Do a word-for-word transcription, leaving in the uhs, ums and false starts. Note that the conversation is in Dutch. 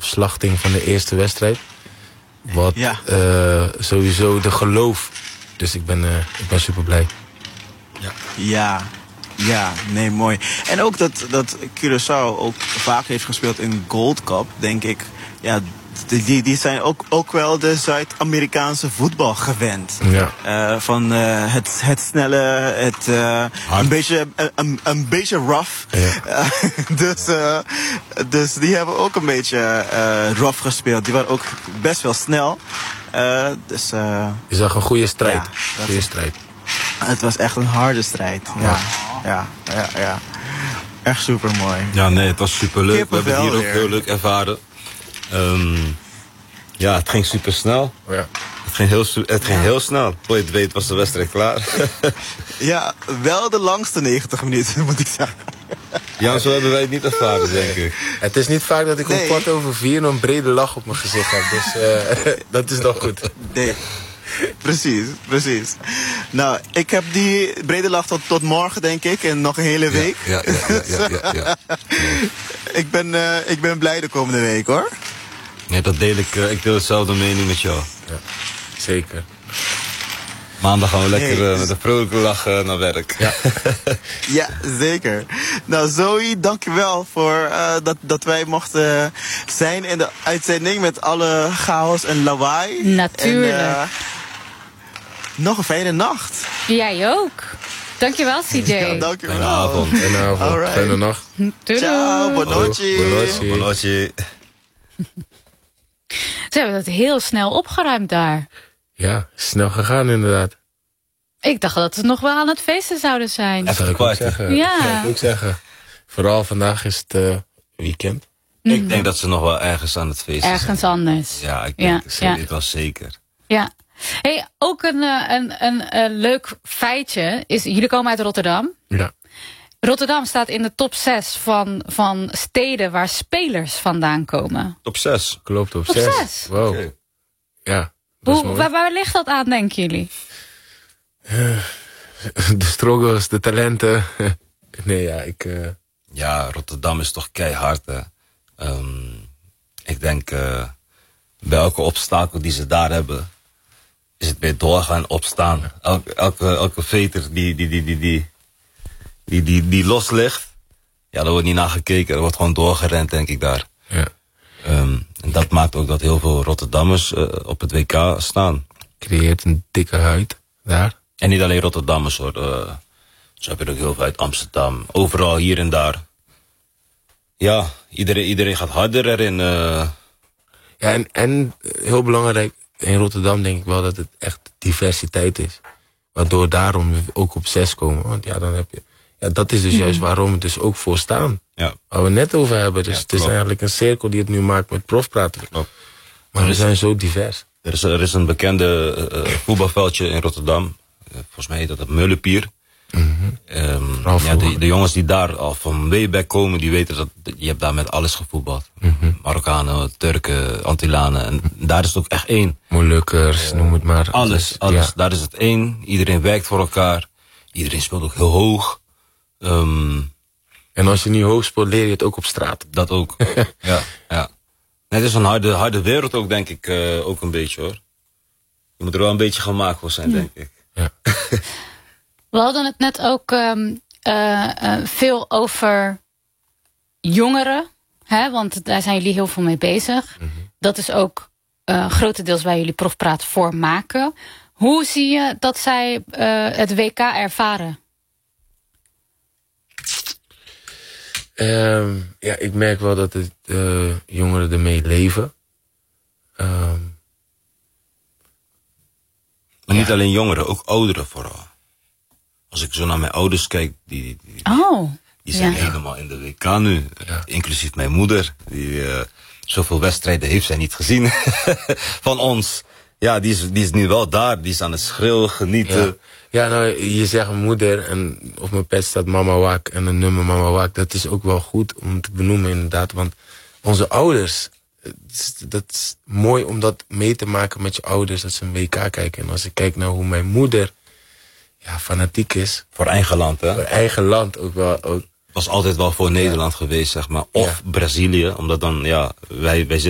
afslachting van de eerste wedstrijd. Wat Ja. uh, sowieso de geloof. Dus ik ben, uh, ik ben super blij. Ja. ja, ja, nee, mooi. En ook dat, dat Curaçao ook vaak heeft gespeeld in Gold Cup, denk ik. Ja, die, die zijn ook, ook wel de Zuid-Amerikaanse voetbal gewend. Ja. Uh, van uh, het, het snelle, het uh, een beetje, een, een beetje rough. Ja. Uh, dus, uh, dus die hebben ook een beetje uh, rough gespeeld. Die waren ook best wel snel. Uh, dus, uh, Je zag een goede strijd. Ja, goede strijd. Het was echt een harde strijd. Ja, ja, ja, ja. Echt super mooi. Ja, nee, het was super leuk. We hebben het hier ook weer. heel leuk ervaren. Um, ja, het ging super snel. Ja. Het ging heel, het ging heel snel. Voor je het weet was de wedstrijd klaar. Ja, wel de langste negentig minuten, moet ik zeggen. Ja, zo hebben wij het niet ervaren, denk ik. Het is niet vaak dat ik Nee. om kwart over vier een brede lach op mijn gezicht heb. Dus uh, dat is nog goed. Nee, precies, precies. Nou, ik heb die brede lach tot, tot morgen, denk ik. En nog een hele week. Ja, ja, ja, ja, ja, ja, ja. ik, ben, uh, ik ben blij de komende week, hoor. Nee, dat deel ik. Uh, ik deel hetzelfde mening met jou. Ja, zeker. Maandag gaan we lekker Nee, uh, met een vrolijke lach uh, naar werk. Ja. Ja, zeker. Nou, Zoe, dankjewel voor uh, dat, dat wij mochten zijn in de uitzending met alle chaos en lawaai. Natuurlijk. En, uh, nog een fijne nacht. Jij ook. Dankjewel, C J. Ja, dankjewel. Fijne avond. Fijne avond. Alright. Fijne nacht. Doei. Ciao, buonanotte. Buonanotte. Buonanotte. Ze hebben het heel snel opgeruimd daar. Ja, snel gegaan inderdaad. Ik dacht dat ze nog wel aan het feesten zouden zijn. Even Zou ik ook kwijt. zeggen. Ja. Zou ik ook zeggen. Vooral vandaag is het uh, weekend. Ik denk dat ze nog wel ergens aan het feesten Ergens zijn. anders. Ja, ik Ja, denk het ja. ik wel zeker. Ja. Hey, ook een, uh, een, een, een leuk feitje is, jullie komen uit Rotterdam. Ja. Rotterdam staat in de top zes van, van steden waar spelers vandaan komen. Top zes. Klopt, op Top zes. zes? Wow. Okay. Ja. dat is Hoe, mooi. waar, waar ligt dat aan, denken jullie? De struggles, de talenten. Nee, ja, ik... Uh... Ja, Rotterdam is toch keihard. Hè. Um, ik denk, uh, bij elke obstakel die ze daar hebben, is het weer doorgaan, opstaan. Elke, elke, elke veter die, die, die, die, die, die, die, die los ligt, ja, daar wordt niet naar gekeken. Er wordt gewoon doorgerend, denk ik, daar. Ja. Um, en dat maakt ook dat heel veel Rotterdammers uh, op het W K staan. Creëert een dikke huid daar. En niet alleen Rotterdammers, hoor. Uh, zo heb je ook heel veel uit Amsterdam. Overal, hier en daar. Ja, iedereen, iedereen gaat harder erin. Uh. Ja, en, en heel belangrijk, in Rotterdam denk ik wel dat het echt diversiteit is. Waardoor daarom we ook op zes komen. Want ja, dan heb je... Ja, dat is dus juist waarom we dus ook voor staan. Ja. Waar we net over hebben. Dus Ja, het is klopt. eigenlijk een cirkel die het nu maakt met profpraten. Klopt. Maar we zijn zo divers. Er is, er is een bekende uh, voetbalveldje in Rotterdam. Uh, volgens mij heet dat het Mullenpier. Mm-hmm. Um, ja, de, de jongens die daar al van way back komen, die weten dat je hebt daar met alles gevoetbald. Mm-hmm. Marokkanen, Turken, Antillanen. En daar is het ook echt één. Molukkers, uh, noem het maar. Alles, alles. Ja. Daar is het één. Iedereen werkt voor elkaar. Iedereen speelt ook heel hoog. Um, En als je niet hoog speelt, leer je het ook op straat. dat ook. ja, ja. Het is een harde, harde wereld ook, denk ik, uh, ook een beetje, hoor. Je moet er wel een beetje gemaakt voor zijn, ja. denk ik. Ja. We hadden het net ook um, uh, uh, veel over jongeren. Hè, want daar zijn jullie heel veel mee bezig. Mm-hmm. Dat is ook uh, grotendeels waar jullie Profpraat voor maken. Hoe zie je dat zij uh, het W K ervaren? Um, ja, ik merk wel dat het uh, jongeren ermee leven. Um, maar niet ja. alleen jongeren, ook ouderen vooral. Als ik zo naar mijn ouders kijk, die, die, die, Oh, die zijn ja. helemaal in de W K nu. Ja. Inclusief mijn moeder. Die, uh, zoveel wedstrijden heeft zij niet gezien van ons. Ja, die is, die is nu wel daar. Die is aan het schreeuwen, genieten. Ja. Ja, nou, je zegt moeder en op mijn pet staat mama Wak en een nummer mama Wak. Dat is ook wel goed om te benoemen inderdaad. Want onze ouders, dat is mooi om dat mee te maken met je ouders. Dat ze een W K kijken. En als ik kijk naar hoe mijn moeder ja, fanatiek is. Voor eigen land, hè? Voor eigen land ook wel. Ook. Was altijd wel voor Nederland ja. geweest, zeg maar. Of ja. Brazilië, omdat dan, ja, wij, wij zitten